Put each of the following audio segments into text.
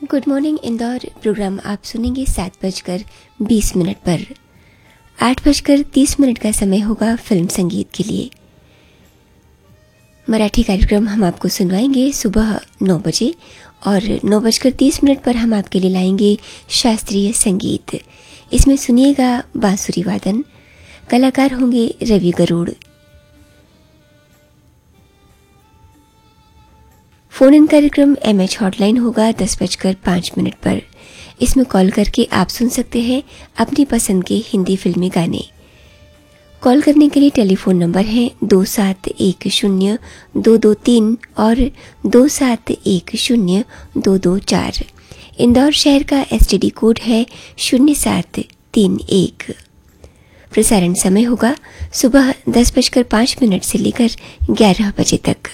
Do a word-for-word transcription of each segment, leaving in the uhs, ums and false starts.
Good morning Indore programme आप सुनेंगे सात बजकर बीस मिनट पर। आठ बजकर तीस मिनट का समय होगा फिल्म संगीत के लिए। मराठी कार्यक्रम हम आपको सुनवाएंगे सुबह नौ बजे और नौ बजकर तीस मिनट पर हम आपके लिए लाएंगे शास्त्रीय संगीत। इसमें सुनिएगा बांसुरी वादन। कलाकार होंगे रवि गरुड़। फोन इन कार्यक्रम एम एच हॉटलाइन होगा दस बजकर पाँच मिनट पर। इसमें कॉल करके आप सुन सकते हैं अपनी पसंद के हिंदी फिल्मी गाने। कॉल करने के लिए टेलीफोन नंबर है दो सात एक शून्य दो दो तीन और दो सात एक शून्य दो दो चार। इंदौर शहर का एस टी डी कोड है शून्य सात तीन एक। प्रसारण समय होगा सुबह दस बजकर पाँच मिनट से लेकर ग्यारह बजे तक।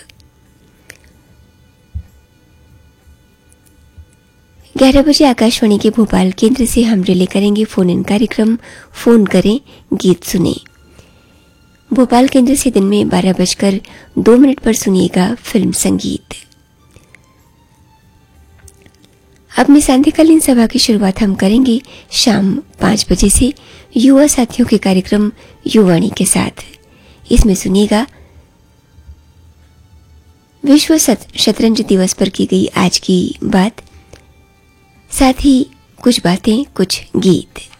ग्यारह बजे आकाशवाणी के भोपाल केंद्र से हम रिले करेंगे फोन इन कार्यक्रम फोन करें गीत सुने। भोपाल केंद्र से दिन में बारह बजकर दो मिनट पर सुनिएगा फिल्म संगीत। अपनी सांध्यकालीन सभा की शुरुआत हम करेंगे शाम पाँच बजे से युवा साथियों के कार्यक्रम युवाणी के साथ। इसमें सुनिएगा विश्व शतरंज दिवस पर की गई आज की बात, साथ ही कुछ बातें कुछ गीत।